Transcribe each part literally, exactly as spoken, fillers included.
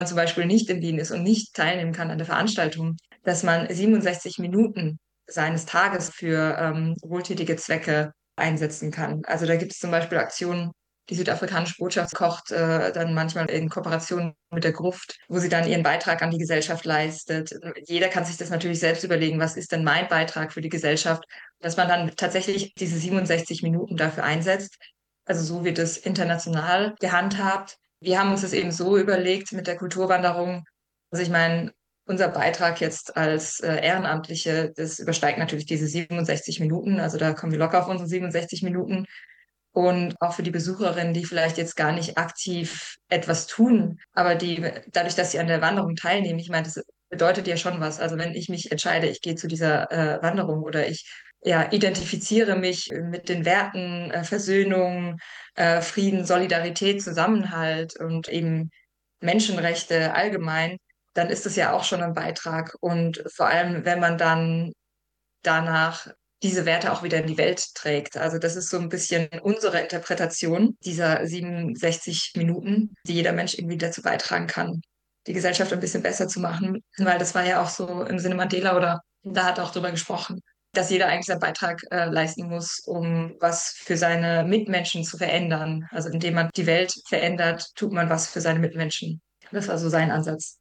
zum Beispiel nicht in Wien ist und nicht teilnehmen kann an der Veranstaltung, dass man siebenundsechzig Minuten seines Tages für ähm, wohltätige Zwecke einsetzen kann. Also da gibt es zum Beispiel Aktionen, die südafrikanische Botschaft kocht äh, dann manchmal in Kooperation mit der Gruft, wo sie dann ihren Beitrag an die Gesellschaft leistet. Jeder kann sich das natürlich selbst überlegen, was ist denn mein Beitrag für die Gesellschaft, dass man dann tatsächlich diese siebenundsechzig Minuten dafür einsetzt. Also so wird es international gehandhabt. Wir haben uns das eben so überlegt mit der Kulturwanderung. Also ich meine, unser Beitrag jetzt als äh, Ehrenamtliche, das übersteigt natürlich diese siebenundsechzig Minuten. Also da kommen wir locker auf unsere siebenundsechzig Minuten. Und auch für die Besucherinnen, die vielleicht jetzt gar nicht aktiv etwas tun, aber die dadurch, dass sie an der Wanderung teilnehmen, ich meine, das bedeutet ja schon was. Also wenn ich mich entscheide, ich gehe zu dieser äh, Wanderung oder ich ja, identifiziere mich mit den Werten äh, Versöhnung, äh, Frieden, Solidarität, Zusammenhalt und eben Menschenrechte allgemein, dann ist es ja auch schon ein Beitrag. Und vor allem, wenn man dann danach diese Werte auch wieder in die Welt trägt. Also das ist so ein bisschen unsere Interpretation dieser siebenundsechzig Minuten, die jeder Mensch irgendwie dazu beitragen kann, die Gesellschaft ein bisschen besser zu machen. Weil das war ja auch so im Sinne Mandela oder da hat auch drüber gesprochen, dass jeder eigentlich seinen Beitrag äh, leisten muss, um was für seine Mitmenschen zu verändern. Also indem man die Welt verändert, tut man was für seine Mitmenschen. Das war so sein Ansatz.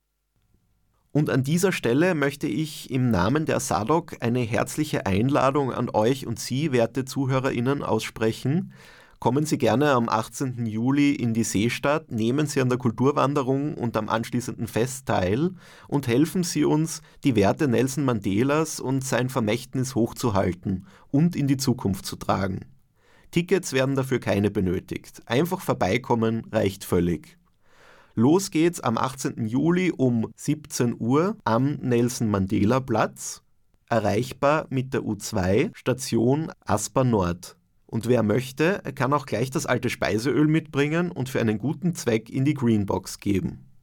Und an dieser Stelle möchte ich im Namen der S A D O K eine herzliche Einladung an euch und Sie, werte ZuhörerInnen, aussprechen. Kommen Sie gerne am achtzehnten Juli in die Seestadt, nehmen Sie an der Kulturwanderung und am anschließenden Fest teil und helfen Sie uns, die Werte Nelson Mandelas und sein Vermächtnis hochzuhalten und in die Zukunft zu tragen. Tickets werden dafür keine benötigt. Einfach vorbeikommen reicht völlig. Los geht's am achtzehnten Juli um siebzehn Uhr am Nelson-Mandela-Platz, erreichbar mit der U zwei, Station Asper Nord. Und wer möchte, kann auch gleich das alte Speiseöl mitbringen und für einen guten Zweck in die Greenbox geben.